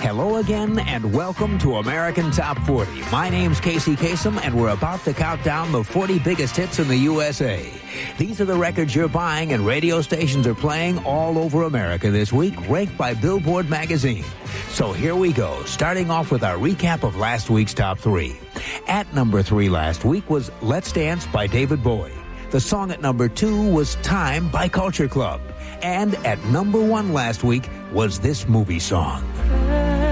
Hello again, and welcome to American Top 40. My name's Casey Kasem, and we're about to count down the 40 biggest hits in the USA. These are the records you're buying and radio stations are playing all over America this week, ranked by Billboard magazine. So here we go, starting off with our recap of last week's top 3. At number 3 last week was Let's Dance by David Bowie. The song at number 2 was Time by Culture Club. And at number 1 last week was this movie song.